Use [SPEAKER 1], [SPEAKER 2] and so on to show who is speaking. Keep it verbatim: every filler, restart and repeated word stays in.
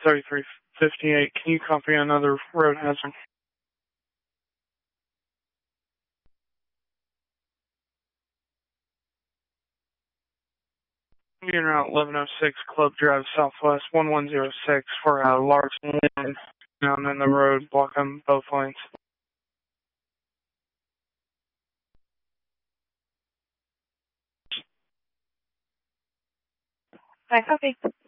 [SPEAKER 1] thirty-three fifty-eight. Can you copy another road hazard? Unit Route eleven oh six, Club Drive Southwest, one one zero six for a large wind down in the road, blocking both lanes.
[SPEAKER 2] I copy.